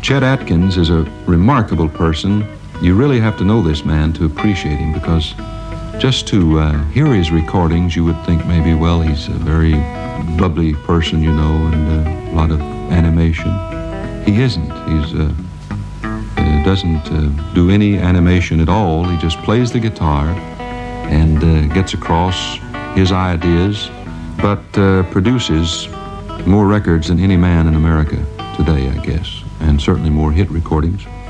Chet Atkins is a remarkable person. You really have to know this man to appreciate him, because just to hear his recordings, you would think maybe, well, he's a very bubbly person, you know, and a lot of animation. He isn't. He doesn't do any animation at all. He just plays the guitar and gets across his ideas, but produces more records than any man in America today, I guess, and certainly more hit recordings.